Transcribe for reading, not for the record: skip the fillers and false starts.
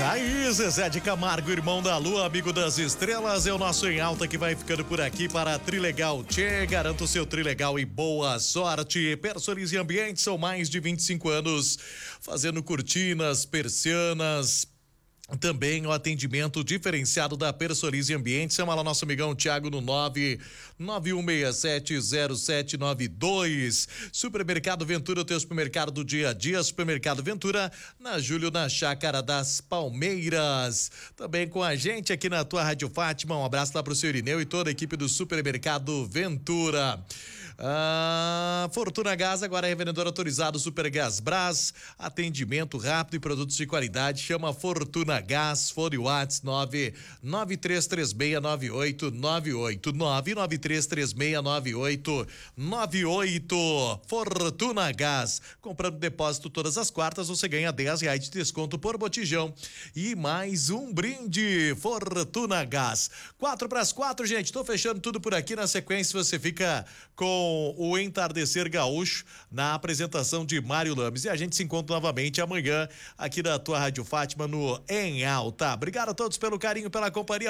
Aí, Zezé de Camargo, irmão da Lua, amigo das estrelas, é o nosso Em Alta que vai ficando por aqui para Trilegal Tchê. Garanta o seu Trilegal e boa sorte. Personalize Ambiente, são mais de 25 anos fazendo cortinas, persianas. Também o atendimento diferenciado da Personalize Ambiente. Chama lá nosso amigão Thiago no 991670792. Supermercado Ventura, o teu supermercado do dia a dia. Supermercado Ventura, na Júlio, na Chácara das Palmeiras. Também com a gente aqui na tua Rádio Fátima. Um abraço lá pro seu Irineu e toda a equipe do Supermercado Ventura. Fortuna Gás agora é revendedor autorizado Supergás Brás, atendimento rápido e produtos de qualidade. Chama Fortuna Gás, fone WhatsApp 993369898, 993369898. Fortuna Gás, comprando depósito todas as quartas você ganha R$10 de desconto por botijão e mais um brinde. Fortuna Gás, 4:04, gente, tô fechando tudo por aqui. Na sequência você fica com o Entardecer Gaúcho na apresentação de Mário Lames e a gente se encontra novamente amanhã aqui da tua Rádio Fátima no Em Alta. Obrigado a todos pelo carinho, pela companhia.